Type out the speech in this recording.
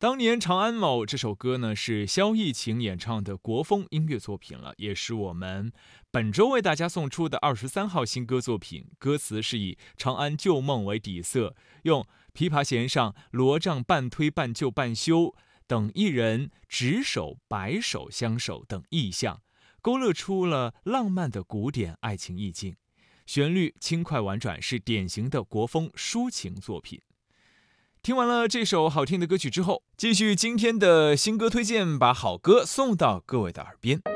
当年《长安某》这首歌呢，是萧逸晴演唱的国风音乐作品了，也是我们本周为大家送出的23号新歌作品。歌词是以长安旧梦为底色，用琵琶弦上罗帐半推半就半休等一人执手白手相守等意象，勾勒出了浪漫的古典爱情意境。旋律轻快婉转，是典型的国风抒情作品。听完了这首好听的歌曲之后，继续今天的新歌推荐，把好歌送到各位的耳边。